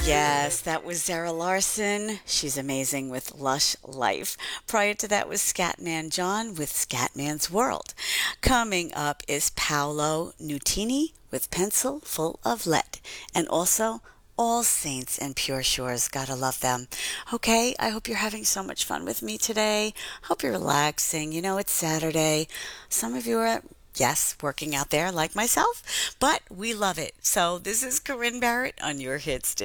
Yes, that was Zara Larson. She's amazing with Lush Life. Prior to that was Scatman John with Scatman's World. Coming up is Paolo Nutini with Pencil Full of Lead. And also All Saints and Pure Shores. Gotta love them. Okay, I hope you're having so much fun with me today. Hope you're relaxing. You know, it's Saturday. Some of you are, yes, working out there like myself, but we love it. So this is Corinne Barrett on your Hit Station.